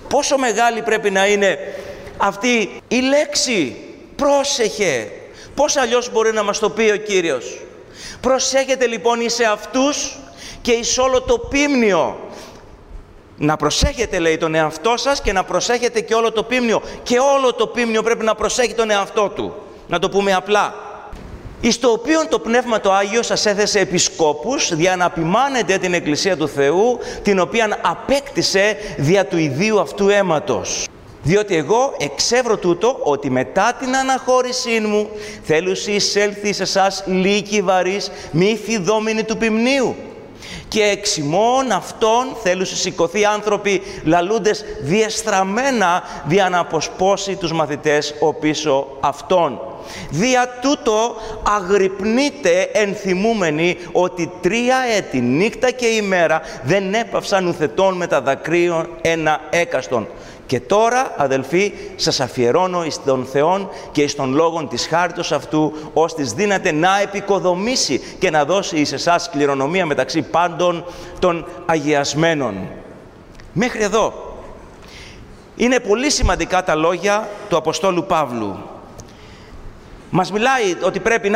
Πόσο μεγάλη πρέπει να είναι αυτή η λέξη πρόσεχε. Πώς αλλιώς μπορεί να μας το πει ο Κύριος? Προσέχετε λοιπόν εις αυτούς και εις όλο το πίμνιο. Να προσέχετε, λέει, τον εαυτό σας και να προσέχετε και όλο το πίμνιο. Και όλο το πίμνιο πρέπει να προσέχει τον εαυτό του. Να το πούμε απλά. Εις το οποίον το Πνεύμα το Άγιο σας έθεσε επισκόπους, δια να ποιμάνετε την Εκκλησία του Θεού, την οποία απέκτησε δια του ιδίου αυτού αίματος. Διότι εγώ εξεύρω τούτο, ότι μετά την αναχώρησή μου θέλουσι εισέλθει σε εσάς λύκη βαρύς, μη φιδόμενοι του ποιμνίου. Και εξ ημών αυτών θέλουσι σηκωθεί άνθρωποι λαλούντες διεστραμμένα, δια να αποσπώσει τους μαθητές οπίσω αυτών. Δια τούτο αγρυπνείτε ενθυμούμενοι ότι 3 έτη νύχτα και ημέρα δεν έπαυσαν ουθετών με τα δακρύων ένα έκαστον. Και τώρα, αδελφοί, σας αφιερώνω εις τον Θεόν και εις τον λόγον της χάριτος αυτού, ώστις δύναται να επικοδομήσει και να δώσει εις εσάς κληρονομία μεταξύ πάντων των αγιασμένων. Μέχρι εδώ είναι πολύ σημαντικά τα λόγια του Αποστόλου Παύλου. Μας μιλάει ότι πρέπει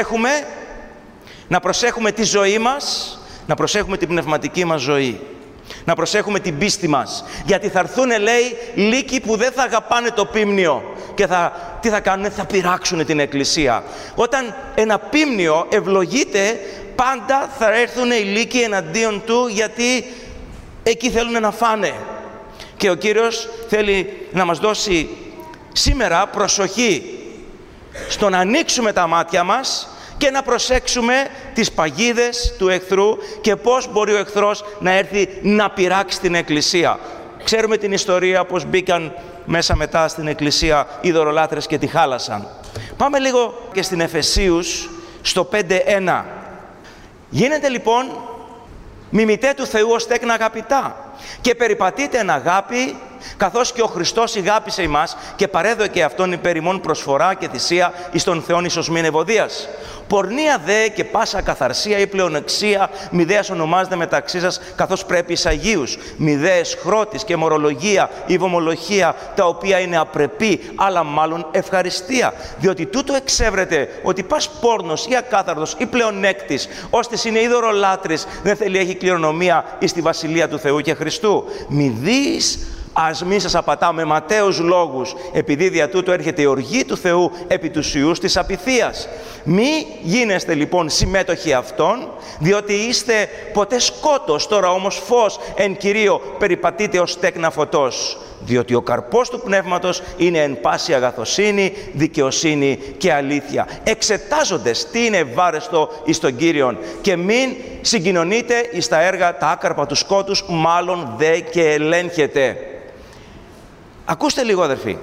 να προσέχουμε τη ζωή μας, να προσέχουμε την πνευματική μας ζωή. Να προσέχουμε την πίστη μας. Γιατί θα έρθουν, λέει, λύκοι που δεν θα αγαπάνε το πίμνιο. Και τι θα κάνουν? Θα πειράξουν την Εκκλησία. Όταν ένα πίμνιο ευλογείται, πάντα θα έρθουν οι λύκοι εναντίον του, γιατί εκεί θέλουν να φάνε. Και ο Κύριος θέλει να μας δώσει σήμερα προσοχή στο να ανοίξουμε τα μάτια μας και να προσέξουμε τις παγίδες του εχθρού και πώς μπορεί ο εχθρός να έρθει να πειράξει την Εκκλησία. Ξέρουμε την ιστορία, πώς μπήκαν μέσα μετά στην Εκκλησία οι ειδωλολάτρες και τη χάλασαν. Πάμε λίγο και στην Εφεσίους, στο 5:1. Γίνετε λοιπόν μιμητέ του Θεού ως τέκνα αγαπητά και περιπατείτε εν αγάπη, καθώς και ο Χριστός αγάπησε ημάς και παρέδωκε αυτόν υπέρ ημών προσφορά και θυσία εις τον Θεόν ισοσμήν ευωδίας. Πορνεία δε και πάσα καθαρσία ή πλεονεξία μηδέας ονομάζεται μεταξύ σας, καθώς πρέπει εις Αγίους. Μηδέες χρώτης και μορολογία ή βομολογία, τα οποία είναι απρεπή, αλλά μάλλον ευχαριστία. Διότι τούτο εξεύρεται ότι πας πόρνος ή ακάθαρτος ή πλεονέκτης, ώστις είναι ειδωλολάτρης, δεν θέλει έχει κληρονομία εις τη Βασιλεία του Θεού και Χριστού. Μηδείς, ας μη σας απατά με ματαίους λόγους, επειδή δια τούτο έρχεται η οργή του Θεού επί τους ιούς της απειθίας. Μη γίνεστε λοιπόν συμμέτοχοι αυτών, διότι είστε ποτέ σκότος, τώρα όμως φως εν Κυρίω περιπατείτε ως τέκνα φωτός. Διότι ο καρπός του Πνεύματος είναι εν πάση αγαθοσύνη, δικαιοσύνη και αλήθεια. Εξετάζοντες τι είναι ευάρεστο εις τον Κύριον και μην συγκοινωνείτε εις τα έργα τα άκαρπα του σκότους, μάλλον δε και ελέγχετε. Ακούστε λίγο, αδερφοί.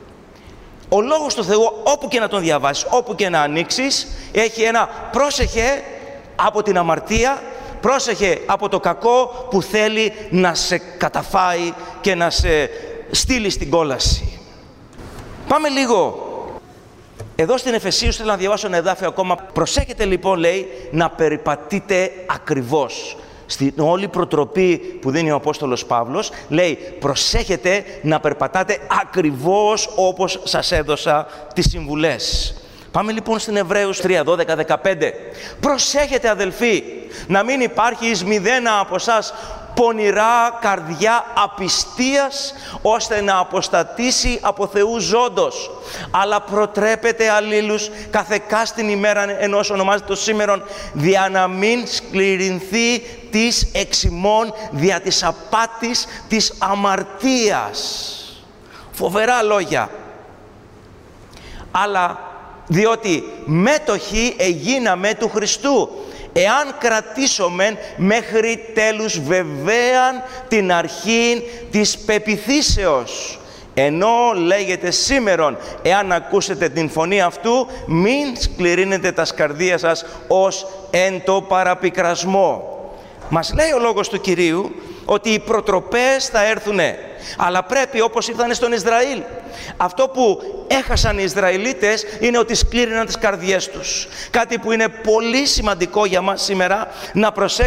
Ο Λόγος του Θεού, όπου και να τον διαβάσεις, όπου και να ανοίξεις, έχει ένα πρόσεχε από την αμαρτία, πρόσεχε από το κακό που θέλει να σε καταφάει και να σε στείλει στην κόλαση. Πάμε λίγο. Εδώ στην Εφεσίους θέλω να διαβάσω ένα εδάφιο ακόμα. Προσέχετε λοιπόν, λέει, να περιπατείτε ακριβώς. Στην όλη προτροπή που δίνει ο Απόστολος Παύλος, λέει προσέχετε να περπατάτε ακριβώς όπως σας έδωσα τις συμβουλές. Πάμε λοιπόν στην Εβραίους 3, 12, 15. Προσέχετε, αδελφοί, να μην υπάρχει εις μηδένα από εσάς πονηρά καρδιά απιστίας, ώστε να αποστατήσει από Θεού ζώντος. Αλλά προτρέπετε αλλήλους καθεκάστην ημέρα, ενός ονομάζεται το σήμερον, δια να μην σκληρινθεί της εξημών δια της απάτης της αμαρτίας. Φοβερά λόγια. Αλλά διότι μέτοχοι εγίναμε του Χριστού, εάν κρατήσομεν μέχρι τέλους βεβαίαν την αρχήν της πεποιθήσεως. Ενώ λέγεται σήμερον, εάν ακούσετε την φωνή αυτού, μην σκληρύνετε τα σκαρδία σας ως εν το παραπικρασμό. Μας λέει ο Λόγος του Κυρίου ότι οι προτροπές θα έρθουνε, αλλά πρέπει όπως ήρθανε στον Ισραήλ. Αυτό που έχασαν οι Ισραηλίτες είναι ότι σκλήριναν τις καρδιές τους. Κάτι που είναι πολύ σημαντικό για μας σήμερα να προσέξουμε.